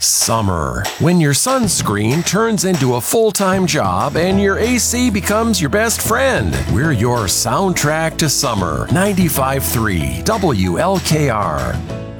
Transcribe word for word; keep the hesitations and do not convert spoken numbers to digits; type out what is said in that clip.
Summer, when your sunscreen turns into a full-time job and your A C becomes your best friend. We're your soundtrack to summer. ninety-five point three W L K R.